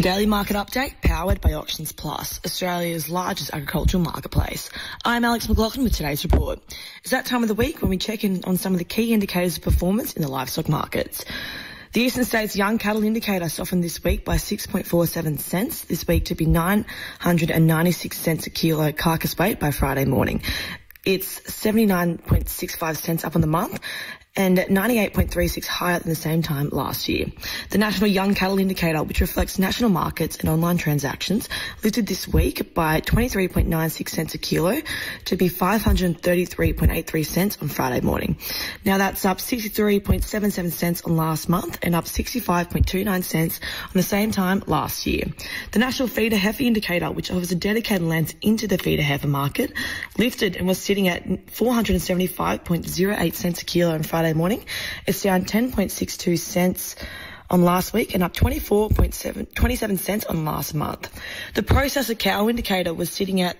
Daily Market Update, powered by Auctions Plus, Australia's largest agricultural marketplace. I'm Alex McLaughlin with today's report. It's that time of the week when we check in on some of the key indicators of performance in the livestock markets. The Eastern States Young Cattle Indicator softened this week by 6.47 cents this week to be 996 cents a kilo carcass weight by Friday morning. It's 79.65 cents up on the month and 98.36 higher than the same time last year. The National Young Cattle Indicator, which reflects national markets and online transactions, lifted this week by 23.96 cents a kilo to be 533.83 cents on Friday morning. Now that's up 63.77 cents on last month and up 65.29 cents on the same time last year. The National Feeder Heifer Indicator, which offers a dedicated lens into the feeder heifer market, lifted and was sitting at 475.08 cents a kilo on Friday morning. It's down 10.62 cents on last week and up 27 cents on last month. The Processor Cow Indicator was sitting at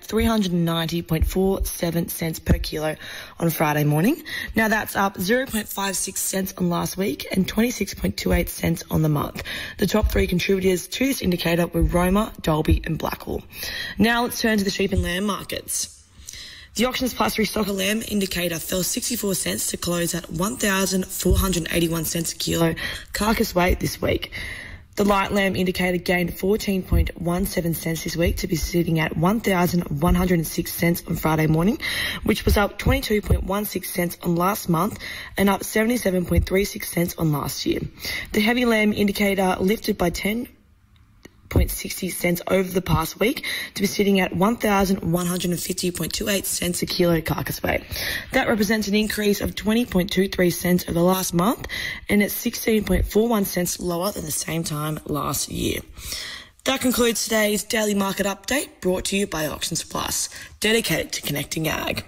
390.47 cents per kilo on Friday morning. Now that's up 0.56 cents on last week and 26.28 cents on the month. The top three contributors to this indicator were Roma, Dalby and Blackall. Now let's turn to the sheep and lamb markets. The Auctions Plus Restocker Lamb Indicator fell 64 cents to close at 1,481 cents a kilo carcass weight this week. The Light Lamb Indicator gained 14.17 cents this week to be sitting at 1,106 cents on Friday morning, which was up 22.16 cents on last month and up 77.36 cents on last year. The Heavy Lamb Indicator lifted by 10.60 cents over the past week to be sitting at 1,150.28 cents a kilo carcass weight. That represents an increase of 20.23 cents over the last month, and it's 16.41 cents lower than the same time last year. That concludes today's Daily Market Update, brought to you by Auctions Plus, dedicated to connecting ag.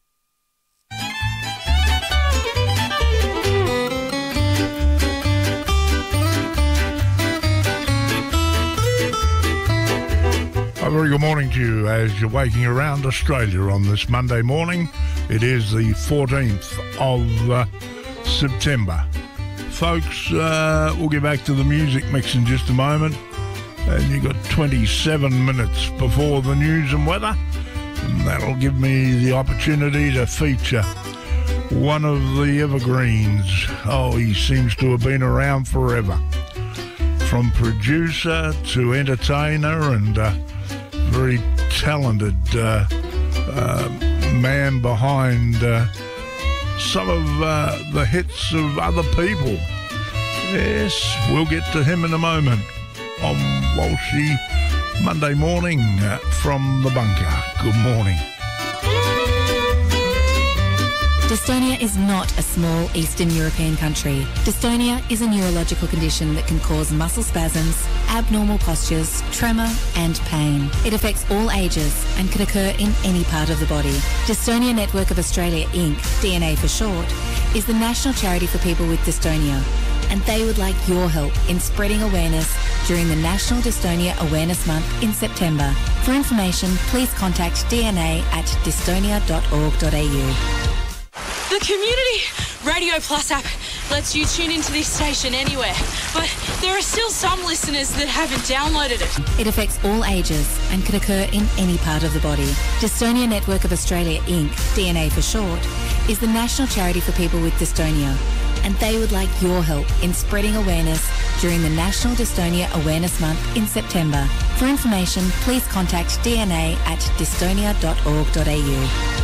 A very good morning to you as you're waking around Australia on this Monday morning. It is the 14th of September. Folks, we'll get back to the music mix in just a moment. And you've got 27 minutes before the news and weather. And that'll give me the opportunity to feature one of the evergreens. Oh, he seems to have been around forever. From producer to entertainer and very talented man behind some of the hits of other people. Yes, we'll get to him in a moment on Walshy Monday morning from the bunker. Good morning. Dystonia is not a small Eastern European country. Dystonia is a neurological condition that can cause muscle spasms, abnormal postures, tremor and pain. It affects all ages and can occur in any part of the body. Dystonia Network of Australia Inc., DNA for short, is the national charity for people with dystonia, and they would like your help in spreading awareness during the National Dystonia Awareness Month in September. For information, please contact DNA at dystonia.org.au. The Community Radio Plus app lets you tune into this station anywhere, but there are still some listeners that haven't downloaded it. It affects all ages and can occur in any part of the body. Dystonia Network of Australia Inc., DNA for short, is the national charity for people with dystonia, and they would like your help in spreading awareness during the National Dystonia Awareness Month in September. For information, please contact DNA at dystonia.org.au.